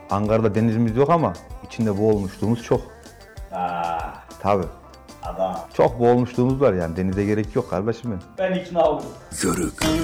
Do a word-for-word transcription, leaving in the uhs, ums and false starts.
Ankara'da denizimiz yok ama içinde boğulmuşluğumuz çok. Aa, Tabii. adam. Çok boğulmuşluğumuz var yani denize gerek yok kardeşim benim. Ben ikna oldum. Yörük.